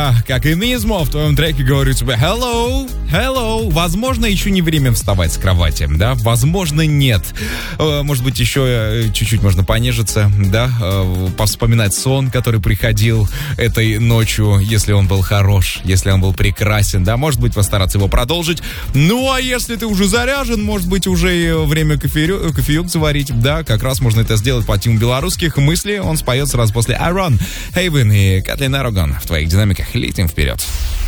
я, как и Низмо, в твоем треке говорю тебе hello, hello. Возможно, еще не время вставать с кровати, да? Возможно, нет. Может быть, еще чуть-чуть можно понежиться, да? Повспоминать сон, который приходил этой ночью, если он был хорош, если он был прекрасен, да? Может быть, постараться его продолжить. Ну, а если ты уже заряжен, может быть, уже и время кофеек заварить, да? Как раз можно это сделать по тему белорусских мыслей. Он споет сразу после Iron, Haven и Катлин Арагон. В твоих динамиках летим вперед.